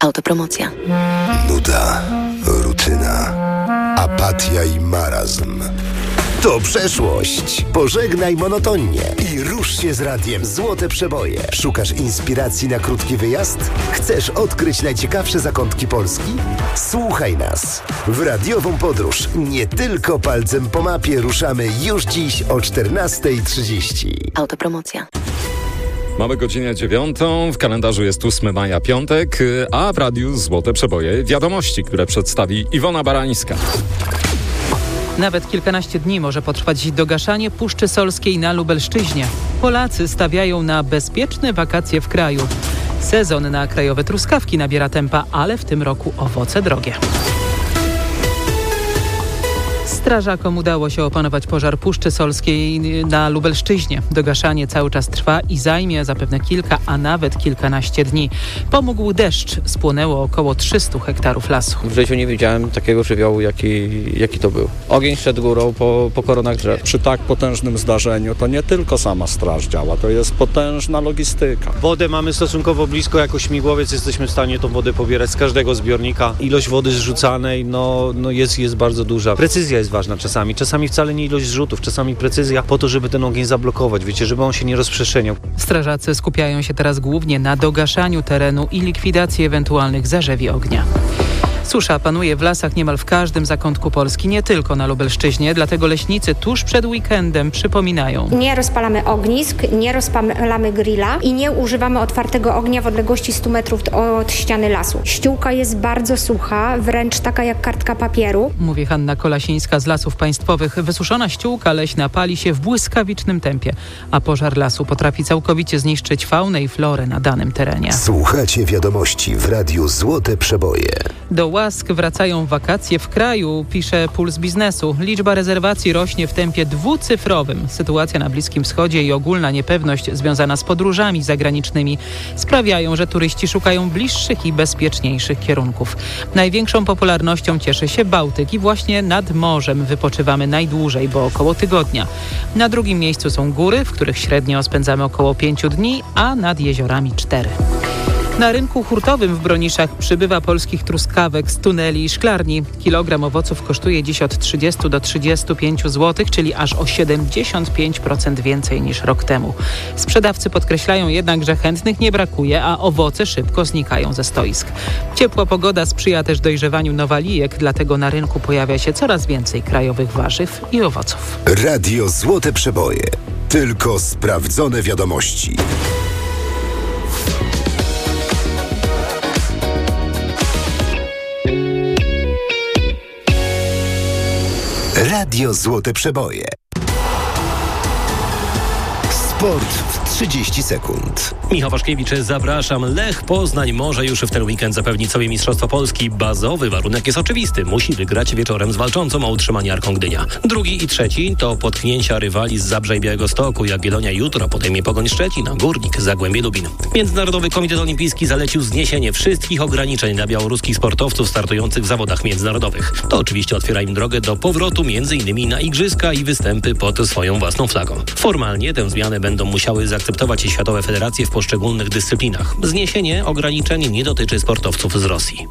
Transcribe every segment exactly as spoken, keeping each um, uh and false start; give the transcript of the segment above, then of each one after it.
Autopromocja. Nuda, rutyna, apatia i marazm. To przeszłość. Pożegnaj monotonnie i rusz się z radiem Złote Przeboje. Szukasz inspiracji na krótki wyjazd? Chcesz odkryć najciekawsze zakątki Polski? Słuchaj nas. W radiową podróż nie tylko palcem po mapie ruszamy już dziś o czternasta trzydzieści. Autopromocja. Mamy godzinę dziewiątą, w kalendarzu jest ósmego maja, piątek, a w radiu Złote Przeboje wiadomości, które przedstawi Iwona Barańska. Nawet kilkanaście dni może potrwać dogaszanie Puszczy Solskiej na Lubelszczyźnie. Polacy stawiają na bezpieczne wakacje w kraju. Sezon na krajowe truskawki nabiera tempa, ale w tym roku owoce drogie. Strażakom udało się opanować pożar Puszczy Solskiej na Lubelszczyźnie. Dogaszanie cały czas trwa i zajmie zapewne kilka, a nawet kilkanaście dni. Pomógł deszcz. Spłonęło około trzysta hektarów lasu. W życiu nie widziałem takiego żywiołu, jaki, jaki to był. Ogień szedł górą po, po koronach drzew. Przy tak potężnym zdarzeniu to nie tylko sama straż działa, to jest potężna logistyka. Wodę mamy stosunkowo blisko, jako śmigłowiec jesteśmy w stanie tą wodę pobierać z każdego zbiornika. Ilość wody zrzucanej no, no jest, jest bardzo duża. Precyzja jest ważna czasami. Czasami wcale nie ilość zrzutów, czasami precyzja po to, żeby ten ogień zablokować, wiecie, żeby on się nie rozprzestrzeniał. Strażacy skupiają się teraz głównie na dogaszaniu terenu i likwidacji ewentualnych zarzewi ognia. Susza panuje w lasach niemal w każdym zakątku Polski, nie tylko na Lubelszczyźnie, dlatego leśnicy tuż przed weekendem przypominają. Nie rozpalamy ognisk, nie rozpalamy grilla i nie używamy otwartego ognia w odległości stu metrów od ściany lasu. Ściółka jest bardzo sucha, wręcz taka jak kartka papieru. Mówi Hanna Kolasińska z Lasów Państwowych. Wysuszona ściółka leśna pali się w błyskawicznym tempie, a pożar lasu potrafi całkowicie zniszczyć faunę i florę na danym terenie. Słuchacie wiadomości w radiu Złote Przeboje. Do łask wracają wakacje w kraju, pisze Puls Biznesu. Liczba rezerwacji rośnie w tempie dwucyfrowym. Sytuacja na Bliskim Wschodzie i ogólna niepewność związana z podróżami zagranicznymi sprawiają, że turyści szukają bliższych i bezpieczniejszych kierunków. Największą popularnością cieszy się Bałtyk i właśnie nad morzem wypoczywamy najdłużej, bo około tygodnia. Na drugim miejscu są góry, w których średnio spędzamy około pięciu dni, a nad jeziorami cztery. Na rynku hurtowym w Broniszach przybywa polskich truskawek z tuneli i szklarni. Kilogram owoców kosztuje dziś od trzydziestu do trzydziestu pięciu złotych, czyli aż o siedemdziesiąt pięć procent więcej niż rok temu. Sprzedawcy podkreślają jednak, że chętnych nie brakuje, a owoce szybko znikają ze stoisk. Ciepła pogoda sprzyja też dojrzewaniu nowalijek, dlatego na rynku pojawia się coraz więcej krajowych warzyw i owoców. Radio Złote Przeboje. Tylko sprawdzone wiadomości. Radio Złote Przeboje. Sport w trzydzieści sekund. Michał Waszkiewicz, zapraszam. Lech Poznań może już w ten weekend zapewnić sobie Mistrzostwo Polski. Bazowy warunek jest oczywisty. Musi wygrać wieczorem z walczącą o utrzymanie Arką Gdynia. Drugi i trzeci to potknięcia rywali z Zabrza i Białegostoku. Jagiellonia jutro podejmie Pogoń Szczecin, a Górnik Zagłębie Lubin. Międzynarodowy Komitet Olimpijski zalecił zniesienie wszystkich ograniczeń dla białoruskich sportowców startujących w zawodach międzynarodowych. To oczywiście otwiera im drogę do powrotu m.in. na igrzyska i występy pod swoją własną flagą. Formalnie tę zmianę będą musiały zaakceptować i światowe federacje w poszczególnych dyscyplinach. Zniesienie ograniczeń nie dotyczy sportowców z Rosji.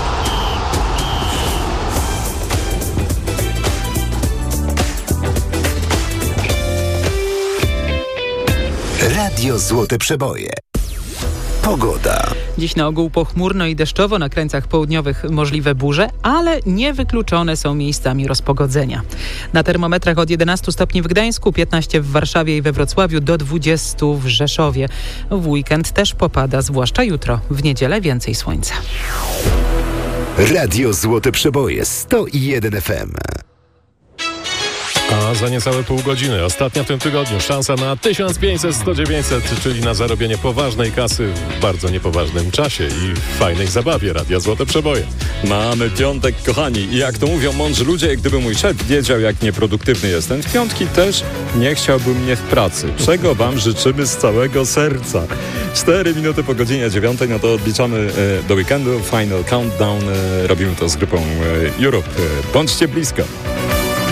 Radio Złote Przeboje. Pogoda. Dziś na ogół pochmurno i deszczowo, na krańcach południowych możliwe burze, ale niewykluczone są miejscami rozpogodzenia. Na termometrach od jedenastu stopni w Gdańsku, piętnaście w Warszawie i we Wrocławiu, do dwudziestu w Rzeszowie. W weekend też popada, zwłaszcza jutro. W niedzielę więcej słońca. Radio Złote Przeboje, sto jeden F M. A za niecałe pół godziny, ostatnia w tym tygodniu, szansa na tysiąc pięćset, sto dziewięćset, czyli na zarobienie poważnej kasy w bardzo niepoważnym czasie i w fajnej zabawie. Radia Złote Przeboje. Mamy piątek, kochani. I jak to mówią mądrzy ludzie, gdyby mój szef wiedział, jak nieproduktywny jestem, w piątki też nie chciałby mnie w pracy. Czego wam życzymy z całego serca. Cztery minuty po godzinie dziewiątej, no to odliczamy e, do weekendu. Final Countdown. E, robimy to z grupą e, Europe. E, bądźcie blisko.